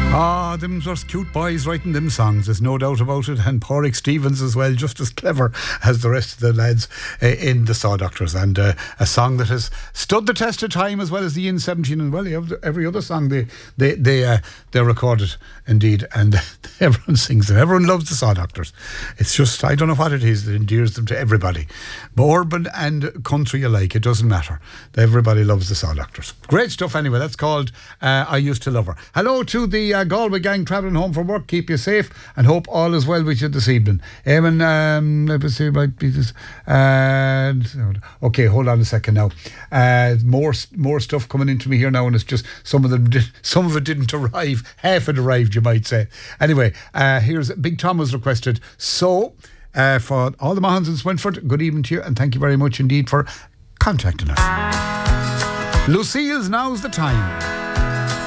Ah, them just cute boys writing them songs, there's no doubt about it. And Pádraig Stevens as well, just as clever as the rest of the lads in the Saw Doctors. And a song that has stood the test of time, as well as the In 17, and well, every other song they recorded indeed, and everyone sings them. Everyone loves the Saw Doctors. It's just, I don't know what it is that endears them to everybody, but urban and country alike, it doesn't matter. Everybody loves the Saw Doctors. Great stuff anyway. That's called I Used to Love Her. Hello to the Galway gang travelling home from work. Keep you safe and hope all is well with you this evening. Eamon, let me see, might be this. Okay, hold on a second now. More stuff coming into me here now, and it's just some of it didn't arrive. Half it arrived, you might say. Anyway, here's Big Tom was requested. So, for all the Mahons in Swinford, good evening to you, and thank you very much indeed for contacting us. Lucille's Now's the Time.